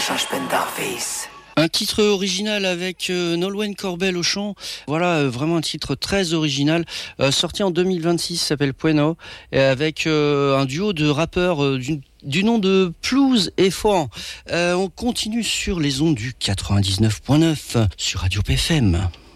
Un titre original avec Nolwenn Corbel au chant. Voilà, vraiment un titre très original. Sorti en 2026, s'appelle Bueno, et avec un duo de rappeurs du nom de Plouz et Foran. On continue sur les ondes du 99.9 sur Radio PFM.